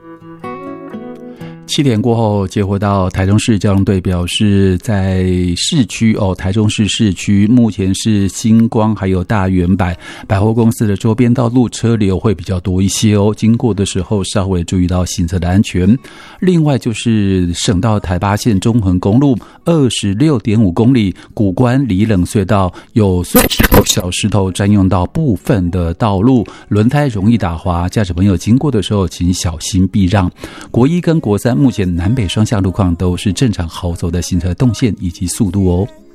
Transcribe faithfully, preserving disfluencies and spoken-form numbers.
七点过后接获到台中市交通队表示，在市区哦，台中市市区目前是星光还有大圆百百货公司的周边道路车流会比较多一些哦，经过的时候稍微注意到行车的安全。另外就是省道台八线中横公路二十六点五公里古关里冷隧道有碎石头小石头占用到部分的道路，轮胎容易打滑，驾驶朋友经过的时候请小心避让。国一跟国三目前南北双向路况都是正常好走的行车动线以及速度哦。